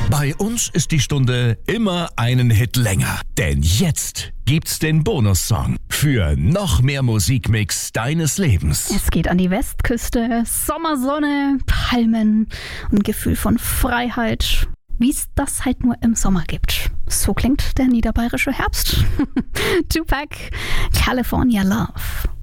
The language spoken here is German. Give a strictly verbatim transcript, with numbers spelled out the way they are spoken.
Bei uns ist die Stunde immer einen Hit länger. Denn jetzt gibt's den Bonussong für noch mehr Musikmix deines Lebens. Es geht an die Westküste, Sommersonne, Palmen und ein Gefühl von Freiheit, wie es das halt nur im Sommer gibt. So klingt der niederbayerische Herbst. Tupac, California Love.